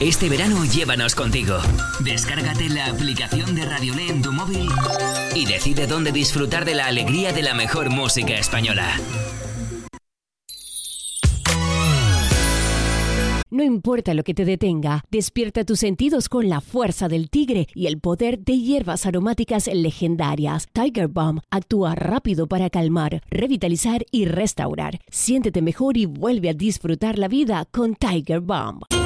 Este verano llévanos contigo. Descárgate la aplicación de Radiolé en tu móvil y decide dónde disfrutar de la alegría de la mejor música española. No importa lo que te detenga, despierta tus sentidos con la fuerza del tigre y el poder de hierbas aromáticas legendarias. Tiger Balm actúa rápido para calmar, revitalizar y restaurar. Siéntete mejor y vuelve a disfrutar la vida con Tiger Balm.